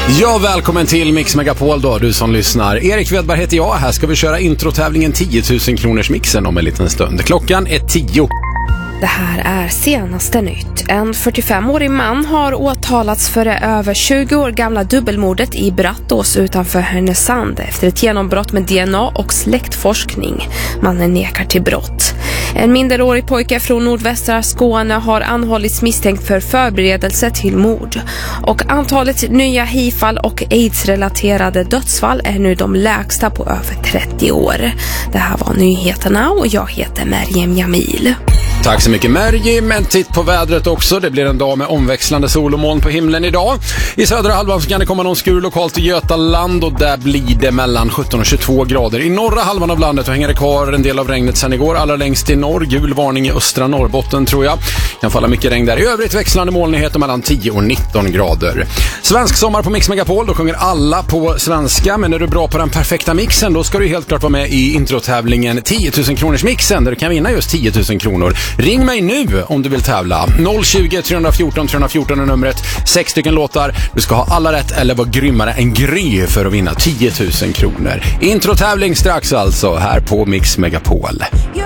Ja, välkommen till Mix Megapol då, du som lyssnar. Erik Wedberg heter jag. Här ska vi köra introtävlingen 10 000 kronors mixen om en liten stund. Klockan är 10. Det här är senaste nytt. En 45-årig man har åtalats för det över 20 år gamla dubbelmordet i Brattås utanför Härnösand efter ett genombrott med DNA och släktforskning. Mannen nekar till brott. En minderårig pojke från nordvästra Skåne har anhållits misstänkt för förberedelse till mord. Och antalet nya HIV-fall och AIDS-relaterade dödsfall är nu de lägsta på över 30 år. Det här var nyheterna och jag heter Merjem Jamil. Tack så mycket Merjim. En titt på vädret också. Det blir en dag med omväxlande sol och moln på himlen idag. I södra halvan så kan det komma någon skur lokalt i Götaland och där blir det mellan 17 och 22 grader. I norra halvan av landet så hänger det kvar en del av regnet sedan igår. Allra längst i norr, gul varning i östra Norrbotten tror jag. Kan falla mycket regn där. I övrigt växlande molnigheter mellan 10 och 19 grader. Svensk sommar på Mix Megapol, då sjunger alla på svenska. Men är du bra på den perfekta mixen, då ska du helt klart vara med i introtävlingen 10 000 kronors mixen där du kan vinna just 10 000 kronor. Ring mig nu om du vill tävla. 020 314 314 är numret. 6 stycken låtar. Du ska ha alla rätt eller vara grymmare än Gry för att vinna 10 000 kronor. Introtävling strax alltså här på Mix Megapol.